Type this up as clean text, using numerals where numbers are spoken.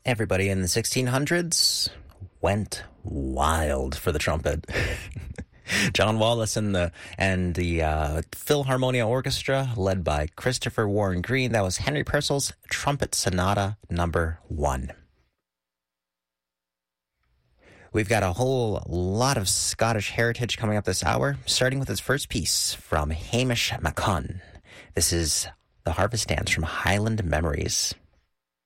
Everybody in the 1600s went wild for the trumpet. John Wallace and the Philharmonia Orchestra, led by Christopher Warren Green. That was Henry Purcell's Trumpet Sonata Number 1. We've got a whole lot of Scottish heritage coming up this hour, starting with his first piece from Hamish MacCunn. This is The Harvest Dance from Highland Memories.